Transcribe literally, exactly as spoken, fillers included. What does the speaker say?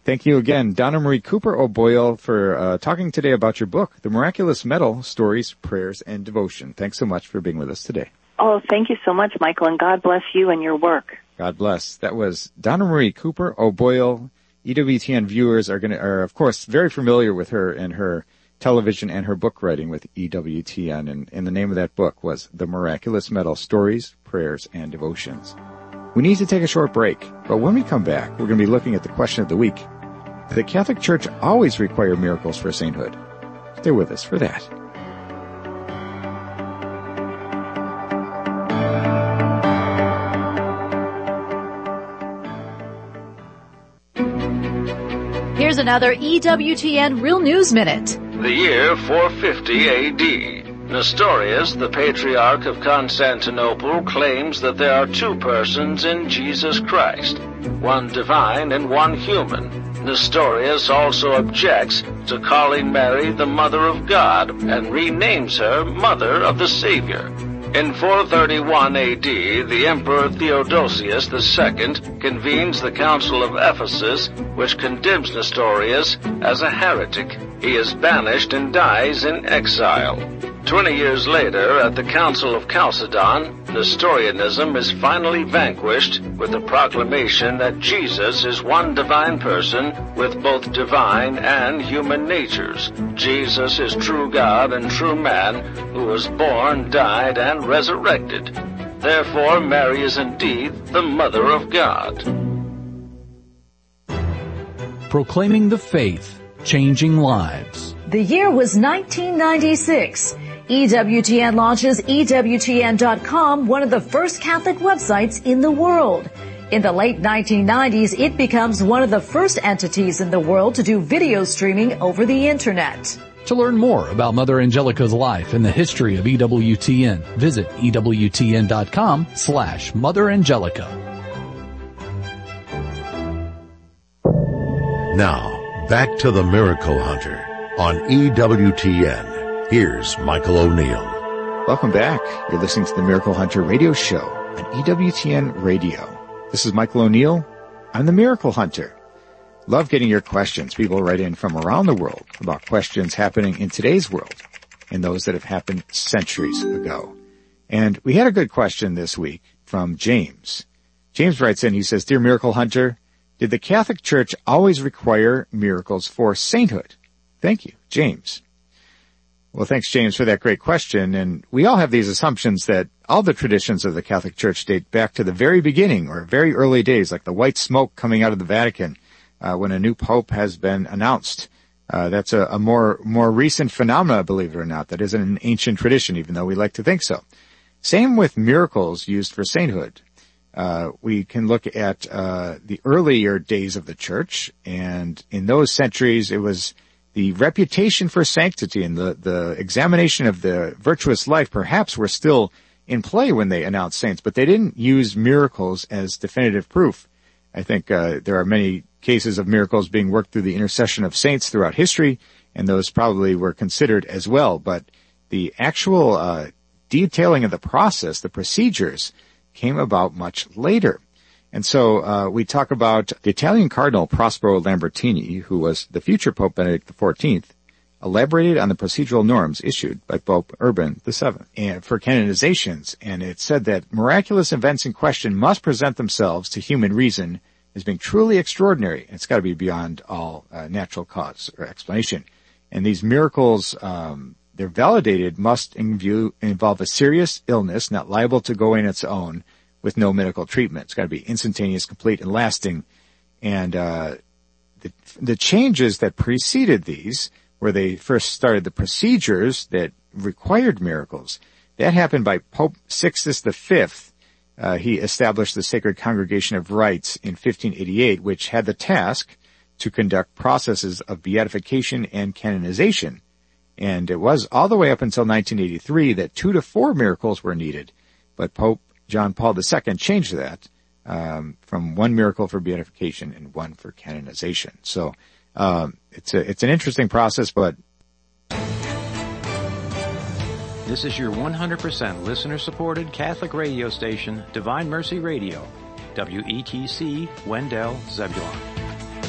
Thank you again, Donna Marie Cooper O'Boyle, for uh, talking today about your book, The Miraculous Medal, Stories, Prayers, and Devotion. Thanks so much for being with us today. Oh, thank you so much, Michael, and God bless you and your work. God bless. That was Donna Marie Cooper O'Boyle. E W T N viewers are going to are, of course, very familiar with her and her television and her book writing with E W T N, and, and the name of that book was The Miraculous Medal, Stories, Prayers, and Devotions. We need to take a short break, but when we come back, we're going to be looking at the question of the week. Did the Catholic Church always require miracles for sainthood? Stay with us for that. Here's another E W T N Real News Minute. The year four fifty A D. Nestorius, the Patriarch of Constantinople, claims that there are two persons in Jesus Christ, one divine and one human. Nestorius also objects to calling Mary the Mother of God and renames her Mother of the Savior. In four thirty-one A D, the Emperor Theodosius the Second convenes the Council of Ephesus, which condemns Nestorius as a heretic. He is banished and dies in exile. Twenty years later, at the Council of Chalcedon, Nestorianism is finally vanquished with the proclamation that Jesus is one divine person with both divine and human natures. Jesus is true God and true man, who was born, died, and resurrected. Therefore, Mary is indeed the Mother of God. Proclaiming the faith, changing lives. The year was nineteen ninety-six. E W T N launches E W T N dot com, one of the first Catholic websites in the world. In the late nineteen nineties, it becomes one of the first entities in the world to do video streaming over the Internet. To learn more about Mother Angelica's life and the history of E W T N, visit E W T N dot com slash Mother Angelica. Now, back to the Miracle Hunter on E W T N. Here's Michael O'Neill. Welcome back. You're listening to the Miracle Hunter radio show on E W T N Radio. This is Michael O'Neill. I'm the Miracle Hunter. Love getting your questions. People write in from around the world about questions happening in today's world and those that have happened centuries ago. And we had a good question this week from James. James writes in, he says, Dear Miracle Hunter, did the Catholic Church always require miracles for sainthood? Thank you, James. Well, thanks, James, for that great question. And we all have these assumptions that all the traditions of the Catholic Church date back to the very beginning or very early days, like the white smoke coming out of the Vatican uh, when a new pope has been announced. Uh, that's a, a more more recent phenomena, believe it or not. That isn't an ancient tradition, even though we like to think so. Same with miracles used for sainthood. Uh, we can look at uh, the earlier days of the Church, and in those centuries, it was the reputation for sanctity and the, the examination of the virtuous life perhaps were still in play when they announced saints, but they didn't use miracles as definitive proof. I think uh, there are many cases of miracles being worked through the intercession of saints throughout history, and those probably were considered as well. But the actual uh, detailing of the process, the procedures, came about much later. And so uh we talk about the Italian Cardinal Prospero Lambertini, who was the future Pope Benedict the fourteenth, elaborated on the procedural norms issued by Pope Urban the seventh and for canonizations, and it said that miraculous events in question must present themselves to human reason as being truly extraordinary. It's got to be beyond all uh, natural cause or explanation. And these miracles, um they're validated, must inv- involve a serious illness not liable to go in its own, with no medical treatment. It's got to be instantaneous, complete, and lasting. And uh the, the changes that preceded these, where they first started the procedures that required miracles, that happened by Pope Sixtus the Fifth. Uh, he established the Sacred Congregation of Rites in fifteen eighty-eight, which had the task to conduct processes of beatification and canonization. And it was all the way up until nineteen eighty-three that two to four miracles were needed. But Pope John Paul the Second changed that um, from one miracle for beatification and one for canonization. So um, it's a, it's an interesting process, but this is your one hundred percent listener-supported Catholic radio station, Divine Mercy Radio, W E T C, Wendell, Zebulon.